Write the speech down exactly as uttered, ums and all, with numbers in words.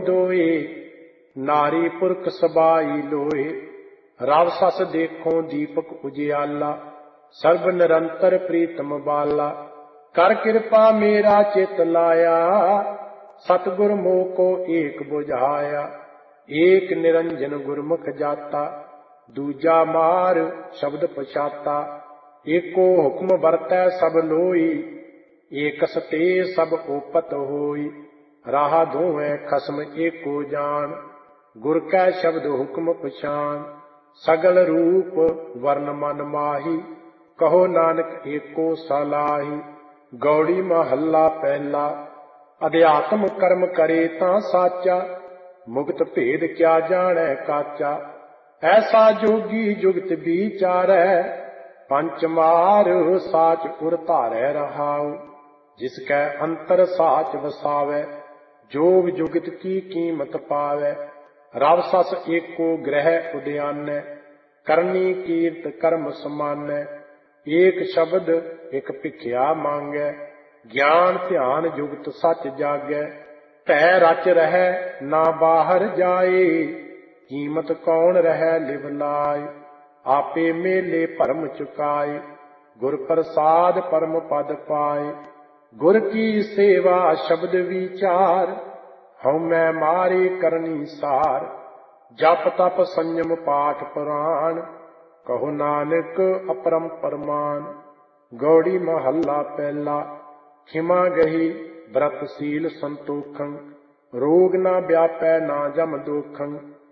दोए, नारी पुरख सबाई लोए। रव सस देखो दीपक उजियाला, सर्ब निरंतर प्रीतम बाला। कर कृपा मेरा चित लाया, सतगुर मोह को एक बुझाया। एक निरंजन गुरमुख जाता, दूजा मार शब्द पछाता। एको हुक्म बरतै सब लोई, एकस ते सब ओपत होई। राह दोहै खसम एको जान, गुर कै शब्द हुक्म पछान। सगल रूप वर्ण मन माही, कहो नानक एको सलाही। गौड़ी महला पहला, अध्यात्म कर्म करे तां साचा। मुक्त भेद क्या जानै काचा, ऐसा जोगी जुगत विचारै। पंच मार साच उर धारै रहाउ, जिसकै अंतर साच वसावै। जोग जुगत की कीमत पावै, रव सस एको ग्रह उद्यानै। करनी कीर्त कर्म समानै, एक शब्द एक भिखिया मांगै। ज्ञान ध्यान जुगत सच जागै, भै रच रहै ना बाहर जाए। कीमत कौन रहै लिव लाए, आपे मेले भरम चुकाए। गुर प्रसाद परम पद पाए, गुर की सेवा शब्द विचार। हउमੈ मारे करनी सार, जप तप संयम पाठ पुराण। कहो नानक अपरंपर मान। गौड़ी महला पहला, खिमा गही व्रत सील संतोखं। रोग ना व्यापै ना जम दोखं,